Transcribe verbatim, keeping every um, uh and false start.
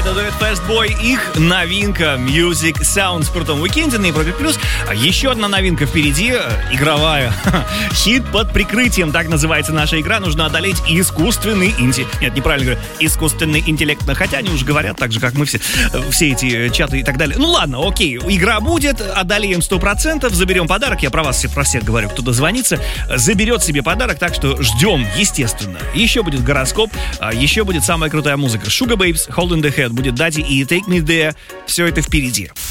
это дуэт Fastboy, их новинка Music Sounds в крутом уикенде на Европе Плюс. Еще одна новинка впереди, игровая. Хит под прикрытием, так называется наша игра. Нужно одолеть искусственный интеллект. Нет, неправильно говорю, искусственный интеллект. Хотя они уже говорят так же, как мы все, все эти чаты и так далее. Ну ладно, окей, игра будет, одолеем сто процентов, заберем подарок. Я про вас про всех говорю, кто дозвонится, заберет себе подарок, так что ждем, естественно. Еще будет гороскоп, еще будет самая крутая музыка. Sugababes, Hold in the Head, будет Daddy и Take Me There. Все это впереди.